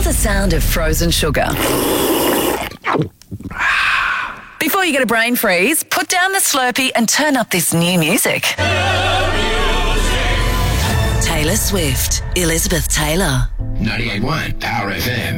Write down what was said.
the sound of frozen sugar. Before you get a brain freeze, put down the Slurpee and turn up this new music. Taylor Swift, Elizabeth Taylor. 98.1 Power FM.